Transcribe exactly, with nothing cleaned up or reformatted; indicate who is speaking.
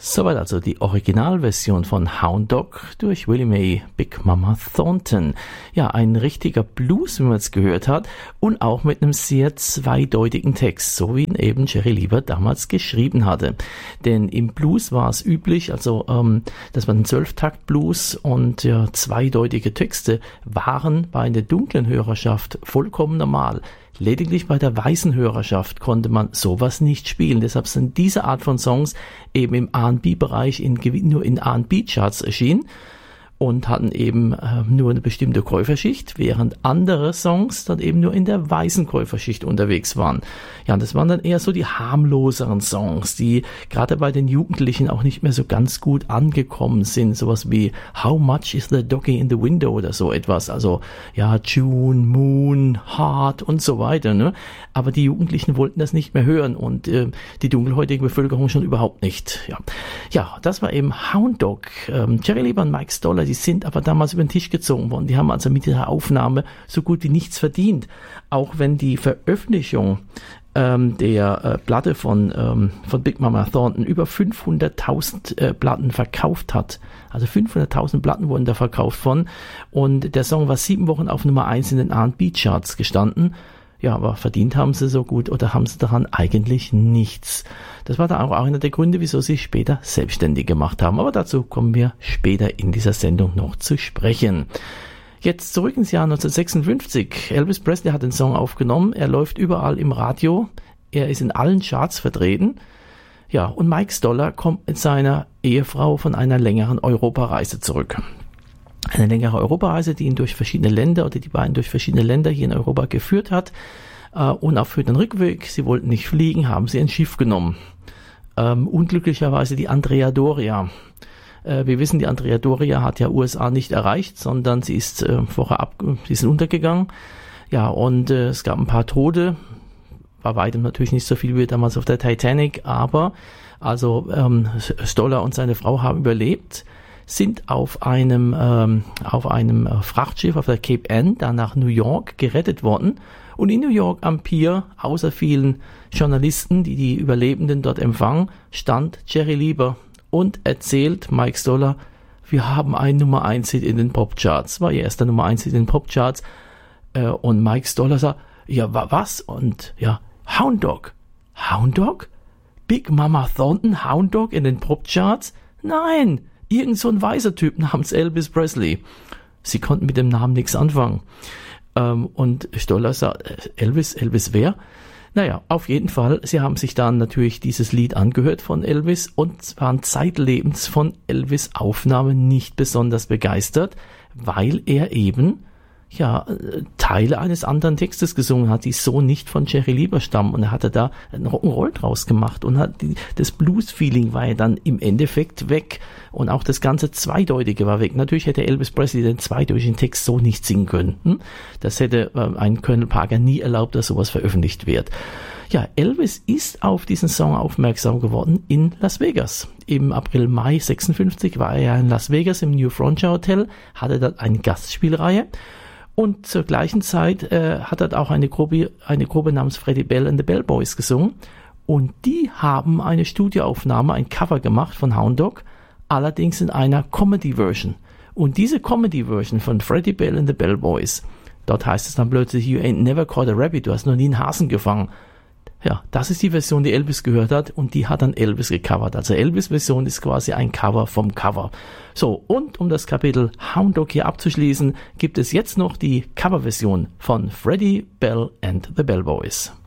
Speaker 1: Soweit also die Originalversion von Hound Dog durch Willie Mae Big Mama Thornton. Ja, ein richtiger Blues, wie man es gehört hat, und auch mit einem sehr zweideutigen Text, so wie ihn eben Jerry Lieber damals geschrieben hatte. Denn im Blues war es üblich, also ähm, das war ein Zwölftakt-Blues, und ja, zweideutige Texte waren bei der dunklen Hörerschaft vollkommen normal. Lediglich bei der weißen Hörerschaft konnte man sowas nicht spielen. Deshalb sind diese Art von Songs eben im R und B-Bereich in, nur in R und B-Charts erschienen und hatten eben äh, nur eine bestimmte Käuferschicht, während andere Songs dann eben nur in der weißen Käuferschicht unterwegs waren. Ja, und das waren dann eher so die harmloseren Songs, die gerade bei den Jugendlichen auch nicht mehr so ganz gut angekommen sind. Sowas wie How Much is the Doggy in the Window oder so etwas. Also ja, June, Moon, Heart und so weiter. Ne? Aber die Jugendlichen wollten das nicht mehr hören und äh, die dunkelhäutige Bevölkerung schon überhaupt nicht. Ja, ja, das war eben Hound Dog. Ähm, Jerry Lieber und Mike Stoller, die sind aber damals über den Tisch gezogen worden. Die haben also mit dieser Aufnahme so gut wie nichts verdient. Auch wenn die Veröffentlichung ähm, der äh, Platte von, ähm, von Big Mama Thornton über fünfhunderttausend äh, Platten verkauft hat. Also fünfhunderttausend Platten wurden da verkauft von. Und der Song war sieben Wochen auf Nummer eins in den R und B-Charts gestanden. Ja, aber verdient haben sie so gut oder haben sie daran eigentlich nichts. Das war dann auch einer der Gründe, wieso sie später selbstständig gemacht haben. Aber dazu kommen wir später in dieser Sendung noch zu sprechen. Jetzt zurück ins Jahr neunzehnhundertsechsundfünfzig. Elvis Presley hat den Song aufgenommen. Er läuft überall im Radio. Er ist in allen Charts vertreten. Ja, und Mike Stoller kommt mit seiner Ehefrau von einer längeren Europareise zurück. Eine längere Europareise, die ihn durch verschiedene Länder oder die beiden durch verschiedene Länder hier in Europa geführt hat. Äh, und auch für den Rückweg, sie wollten nicht fliegen, haben sie ein Schiff genommen. Ähm, unglücklicherweise die Andrea Doria. Äh, wir wissen, die Andrea Doria hat ja U S A nicht erreicht, sondern sie ist äh, vorher ab, sie ist untergegangen. Ja, und äh, es gab ein paar Tote. Bei weitem natürlich nicht so viel wie damals auf der Titanic, aber also ähm, Stoller und seine Frau haben überlebt, sind auf einem ähm, auf einem Frachtschiff auf der Cape Ann dann nach New York gerettet worden, und in New York am Pier, außer vielen Journalisten, die die Überlebenden dort empfangen, stand Jerry Lieber und erzählt Mike Stoller, wir haben einen Nummer eins Hit in den Popcharts, war ihr erster Nummer eins Hit in den Popcharts, äh, und Mike Stoller sagt, ja, wa- was? Und ja, Hound Dog, Hound Dog? Big Mama Thornton, Hound Dog in den Popcharts? Nein! Irgend so ein weißer Typ namens Elvis Presley. Sie konnten mit dem Namen nichts anfangen. Ähm, und Stoller sagt, Elvis, Elvis wer? Naja, auf jeden Fall, sie haben sich dann natürlich dieses Lied angehört von Elvis und waren zeitlebens von Elvis Aufnahmen nicht besonders begeistert, weil er eben ja, Teile eines anderen Textes gesungen hat, die so nicht von Jerry Lieber stammen, und er hatte da einen Rock'n'Roll draus gemacht und hat die, das Blues-Feeling war ja dann im Endeffekt weg und auch das ganze Zweideutige war weg. Natürlich hätte Elvis Presley den zweideutigen Text so nicht singen können. Hm? Das hätte äh, ein Colonel Parker nie erlaubt, dass sowas veröffentlicht wird. Ja, Elvis ist auf diesen Song aufmerksam geworden in Las Vegas. Im April, Mai sechsundfünfzig war er ja in Las Vegas im New Frontier Hotel, hatte dort eine Gastspielreihe. Und zur gleichen Zeit äh, hat er auch eine Gruppe, eine Gruppe namens Freddie Bell and the Bell Boys gesungen. Und die haben eine Studioaufnahme, ein Cover gemacht von Hound Dog, allerdings in einer Comedy-Version. Und diese Comedy-Version von Freddie Bell and the Bell Boys, dort heißt es dann plötzlich, you ain't never caught a rabbit, du hast noch nie einen Hasen gefangen. Ja, das ist die Version, die Elvis gehört hat, und die hat dann Elvis gecovert. Also Elvis-Version ist quasi ein Cover vom Cover. So, und um das Kapitel Hound Dog hier abzuschließen, gibt es jetzt noch die Coverversion von Freddie Bell and the Bell Boys.